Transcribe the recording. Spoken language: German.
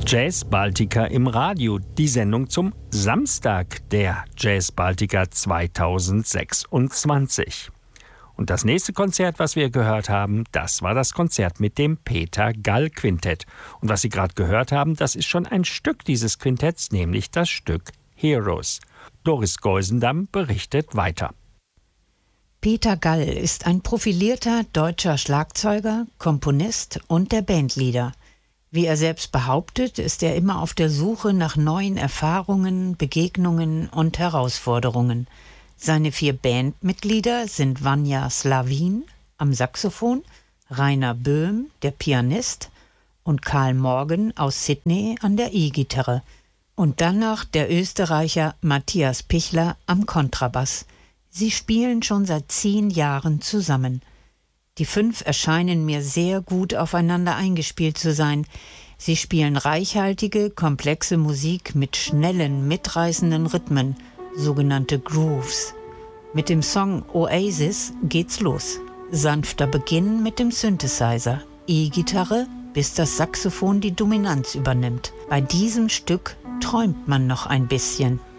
Jazz Baltica im Radio, die Sendung zum Samstag der Jazz Baltica 2026. Und das nächste Konzert, was wir gehört haben, das war das Konzert mit dem Peter Gall Quintett. Und was Sie gerade gehört haben, das ist schon ein Stück dieses Quintetts, nämlich das Stück Heroes. Doris Geusendamm berichtet weiter. Peter Gall ist ein profilierter deutscher Schlagzeuger, Komponist und der Bandleader. Wie er selbst behauptet, ist er immer auf der Suche nach neuen Erfahrungen, Begegnungen und Herausforderungen. Seine 4 Bandmitglieder sind Vanja Slavin am Saxophon, Rainer Böhm, der Pianist, und Karl Morgan aus Sydney an der E-Gitarre. Und dann noch der Österreicher Matthias Pichler am Kontrabass. Sie spielen schon seit 10 Jahren zusammen. Die 5 erscheinen mir sehr gut aufeinander eingespielt zu sein. Sie spielen reichhaltige, komplexe Musik mit schnellen, mitreißenden Rhythmen, sogenannte Grooves. Mit dem Song Oasis geht's los. Sanfter Beginn mit dem Synthesizer, E-Gitarre, bis das Saxophon die Dominanz übernimmt. Bei diesem Stück träumt man noch ein bisschen.